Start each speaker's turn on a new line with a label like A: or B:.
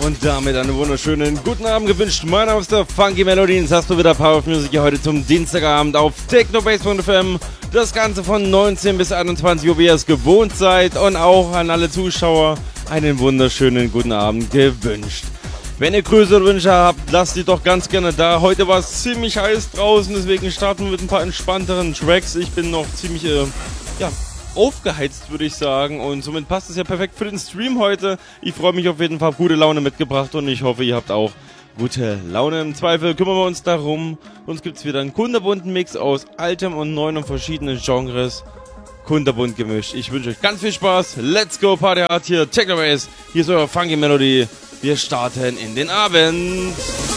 A: Und damit einen wunderschönen guten Abend gewünscht. Mein Name ist der Funky Melodies. Hast du wieder Power of Music hier heute zum Dienstagabend auf technobase.fm. Das Ganze von 19 bis 21 Uhr, wie ihr es gewohnt seid. Und auch an alle Zuschauer einen wunderschönen guten Abend gewünscht. Wenn ihr größere Wünsche habt, lasst die doch ganz gerne da. Heute war es ziemlich heiß draußen, deswegen starten wir mit ein paar entspannteren Tracks. Ich bin noch ziemlich, aufgeheizt, würde ich sagen, und somit passt es ja perfekt für den Stream heute. Ich freue mich auf jeden Fall, gute Laune mitgebracht und ich hoffe, ihr habt auch gute Laune. Im Zweifel kümmern wir uns darum. Uns gibt es wieder einen kunterbunten Mix aus altem und neuem und verschiedenen Genres. Kunterbunt gemischt. Ich wünsche euch ganz viel Spaß. Let's go, Party hard hier, Technobase. Hier ist euer Funky Melody. Wir starten in den Abend.